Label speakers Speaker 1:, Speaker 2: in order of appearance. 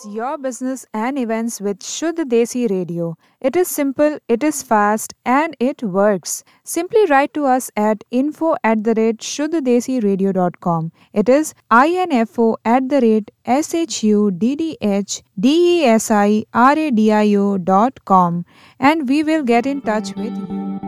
Speaker 1: your business and events with Shuddh Desi Radio. It is simple, it is fast, and it works. Simply write to us at info@shuddhadesiradio.com. It is info@shuddhadesiradio.com, and we will get in touch with you.